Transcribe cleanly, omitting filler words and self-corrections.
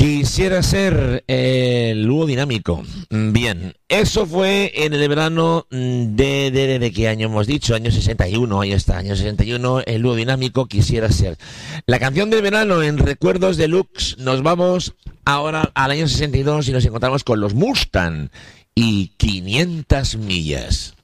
Quisiera ser el dúo dinámico. Bien, eso fue en el verano de ¿qué año hemos dicho? Año 61, ahí está, año 61, el dúo dinámico Quisiera ser. La canción del verano en Recuerdos Deluxe. Nos vamos ahora al año 62 y nos encontramos con los Mustang y 500 millas.